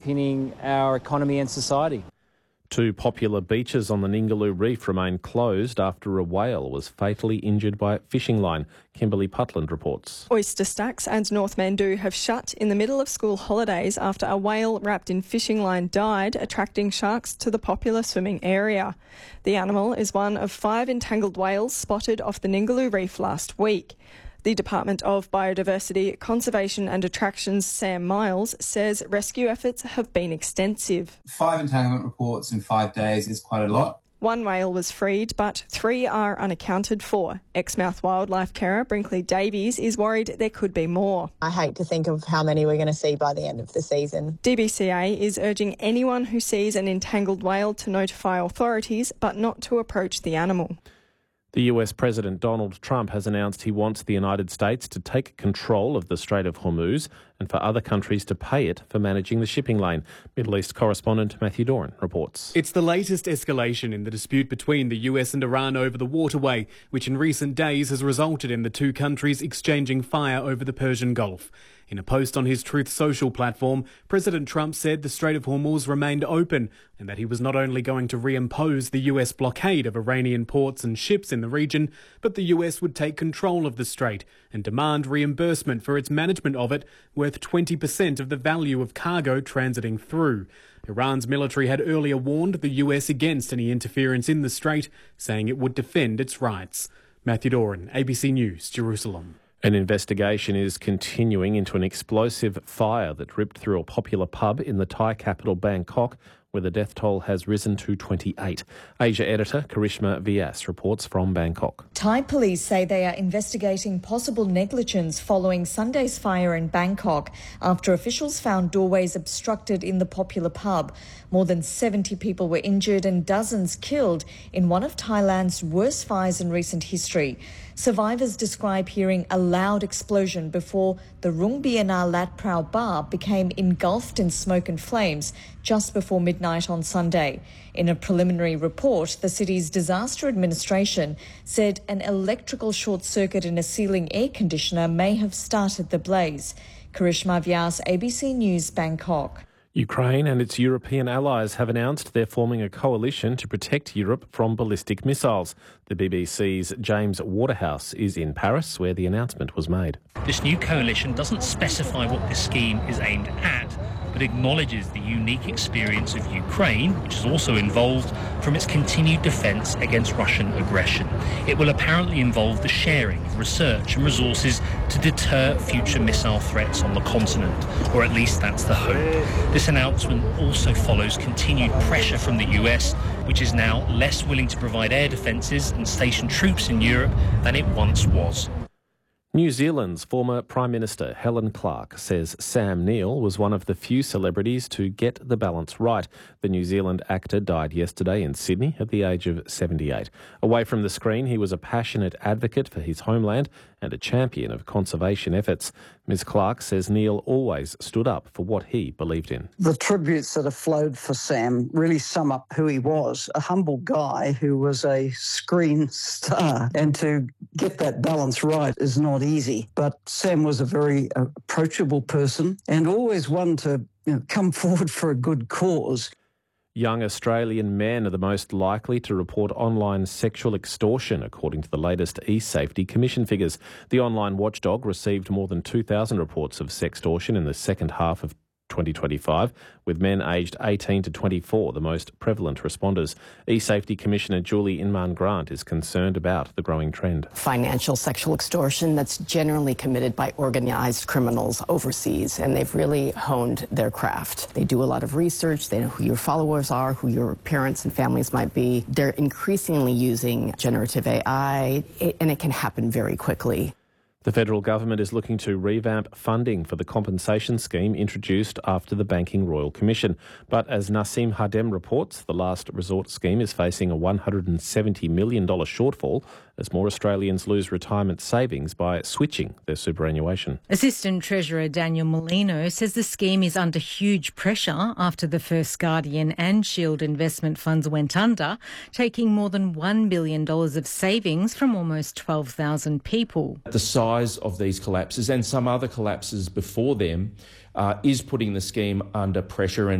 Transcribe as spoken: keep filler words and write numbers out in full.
underpinning our economy and society. Two popular beaches on the Ningaloo Reef remain closed after a whale was fatally injured by a fishing line. Kimberly Putland reports. Oyster Stacks and North Mandoo have shut in the middle of school holidays after a whale wrapped in fishing line died, attracting sharks to the popular swimming area. The animal is one of five entangled whales spotted off the Ningaloo Reef last week. The Department of Biodiversity, Conservation and Attractions, Sam Miles, says rescue efforts have been extensive. Five entanglement reports in five days is quite a lot. One whale was freed, but three are unaccounted for. Exmouth wildlife carer Brinkley Davies is worried there could be more. I hate to think of how many we're going to see by the end of the season. D B C A is urging anyone who sees an entangled whale to notify authorities, but not to approach the animal. The U S President Donald Trump has announced he wants the United States to take control of the Strait of Hormuz and for other countries to pay it for managing the shipping lane. Middle East correspondent Matthew Doran reports. It's the latest escalation in the dispute between the U S and Iran over the waterway, which in recent days has resulted in the two countries exchanging fire over the Persian Gulf. In a post on his Truth Social platform, President Trump said the Strait of Hormuz remained open and that he was not only going to reimpose the U S blockade of Iranian ports and ships in the region, but the U S would take control of the strait and demand reimbursement for its management of it, worth twenty percent of the value of cargo transiting through. Iran's military had earlier warned the U S against any interference in the strait, saying it would defend its rights. Matthew Doran, A B C News, Jerusalem. An investigation is continuing into an explosive fire that ripped through a popular pub in the Thai capital Bangkok, where the death toll has risen to twenty-eight. Asia editor Karishma Vyas reports from Bangkok. Thai police say they are investigating possible negligence following Sunday's fire in Bangkok after officials found doorways obstructed in the popular pub. More than seventy people were injured and dozens killed in one of Thailand's worst fires in recent history. Survivors describe hearing a loud explosion before the Rung Biana Lat Prao bar became engulfed in smoke and flames just before midnight on Sunday. In a preliminary report, the city's disaster administration said an electrical short circuit in a ceiling air conditioner may have started the blaze. Karishma Vyas, A B C News, Bangkok. Ukraine and its European allies have announced they're forming a coalition to protect Europe from ballistic missiles. The B B C's James Waterhouse is in Paris, where the announcement was made. This new coalition doesn't specify what this scheme is aimed at, but acknowledges the unique experience of Ukraine, which is also involved from its continued defence against Russian aggression. It will apparently involve the sharing of research and resources to deter future missile threats on the continent, or at least that's the hope. This announcement also follows continued pressure from the U S, which is now less willing to provide air defences and station troops in Europe than it once was. New Zealand's former Prime Minister Helen Clark says Sam Neill was one of the few celebrities to get the balance right. The New Zealand actor died yesterday in Sydney at the age of seventy-eight. Away from the screen, he was a passionate advocate for his homeland and a champion of conservation efforts. Miz Clark says Neill always stood up for what he believed in. The tributes that have flowed for Sam really sum up who he was, a humble guy who was a screen star. And to get that balance right is not easy. But Sam was a very uh, approachable person and always one to you know, come forward for a good cause. Young Australian men are the most likely to report online sexual extortion, according to the latest eSafety Commission figures. The online watchdog received more than two thousand reports of sextortion in the second half of twenty twenty-five, with men aged eighteen to twenty-four the most prevalent responders. eSafety Commissioner Julie Inman-Grant is concerned about the growing trend. Financial sexual extortion that's generally committed by organised criminals overseas, and they've really honed their craft. They do a lot of research, they know who your followers are, who your parents and families might be. They're increasingly using generative A I, and it can happen very quickly. The federal government is looking to revamp funding for the compensation scheme introduced after the Banking Royal Commission. But as Nassim Hadem reports, the last resort scheme is facing a one hundred seventy million dollars shortfall as more Australians lose retirement savings by switching their superannuation. Assistant Treasurer Daniel Molino says the scheme is under huge pressure after the First Guardian and Shield investment funds went under, taking more than one billion dollars of savings from almost twelve thousand people. The size of these collapses and some other collapses before them uh, is putting the scheme under pressure. And